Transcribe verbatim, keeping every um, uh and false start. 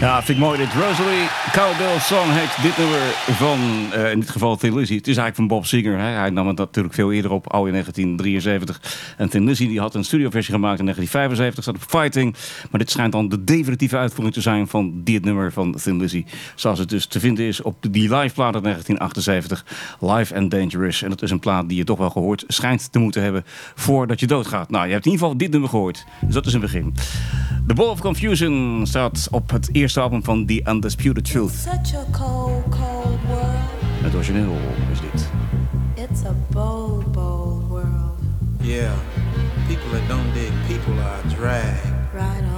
Ja, vind ik mooi dit. Rosalie Cowbell Song heet dit nummer van, uh, in dit geval Thin Lizzy. Het is eigenlijk van Bob Seger. Hè? Hij nam het natuurlijk veel eerder op, al in negentien drieënzeventig. En Thin Lizzy die had een studioversie gemaakt in negentien vijfenzeventig. Staat op Fighting. Maar dit schijnt dan de definitieve uitvoering te zijn van dit nummer van Thin Lizzy. Zoals het dus te vinden is op die live plaat uit negentien achtenzeventig. Live and Dangerous. En dat is een plaat die je toch wel gehoord schijnt te moeten hebben voordat je doodgaat. Nou, je hebt in ieder geval dit nummer gehoord. Dus dat is een begin. The Ball of Confusion staat op het eerste album van The Undisputed Truth. Such a cold, cold world. Het origineel is dit. It's a bold, bold world. Yeah, people that don't dig people are drag. Right on.